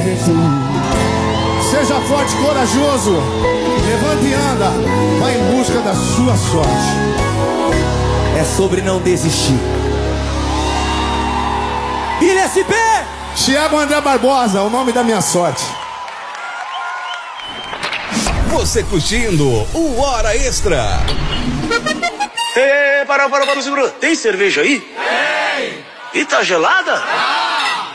Seja forte e corajoso. Levanta e anda. Vai em busca da sua sorte. É sobre não desistir. Billy SP! Thiago André Barbosa, o nome da minha sorte. Você curtindo o Hora Extra. Para, segura. Tem cerveja aí? Tem. E tá gelada?